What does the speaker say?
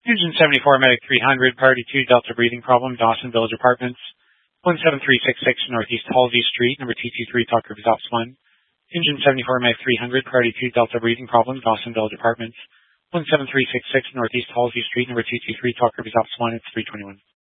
Engine 74 Medic 300, Priority 2 Delta breathing problem, Dawson Village Apartments, 17366 Northeast Halsey Street, number T23 Talk Group is Ops 1. Engine 74 Medic 300, Priority 2 Delta breathing problem, Dawson Village Apartments, 17366 Northeast Halsey Street, number 223 Talk Group is Ops 1. It's 321.